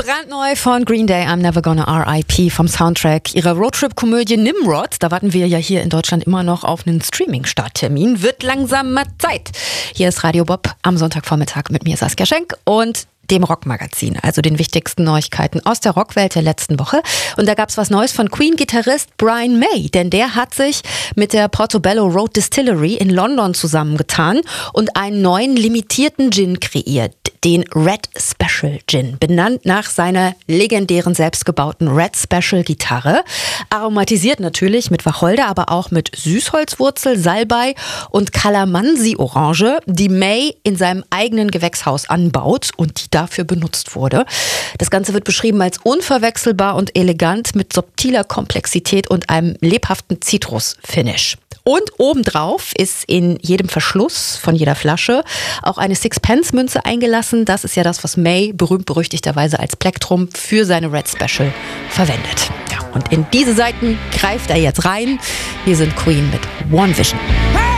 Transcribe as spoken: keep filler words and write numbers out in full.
Brandneu von Green Day, I'm Never Gonna R I P vom Soundtrack ihrer Roadtrip-Komödie Nimrod. Da warten wir ja hier in Deutschland immer noch auf einen Streaming-Starttermin. Wird langsam mal Zeit. Hier ist Radio Bob am Sonntagvormittag mit mir Saskia Schenk und dem Rockmagazin, also den wichtigsten Neuigkeiten aus der Rockwelt der letzten Woche. Und da gab es was Neues von Queen-Gitarrist Brian May, denn der hat sich mit der Portobello Road Distillery in London zusammengetan und einen neuen limitierten Gin kreiert, den Red Special Gin, benannt nach seiner legendären selbstgebauten Red Special Gitarre. Aromatisiert natürlich mit Wacholder, aber auch mit Süßholzwurzel, Salbei und Kalamansi-Orange, die May in seinem eigenen Gewächshaus anbaut und die dafür benutzt wurde. Das Ganze wird beschrieben als unverwechselbar und elegant mit subtiler Komplexität und einem lebhaften Zitrus-Finish. Und obendrauf ist in jedem Verschluss von jeder Flasche auch eine Sixpence-Münze eingelassen. Das ist ja das, was May berühmt-berüchtigterweise als Plektrum für seine Red Special verwendet. Ja, und in diese Seiten greift er jetzt rein. Wir sind Queen mit One Vision.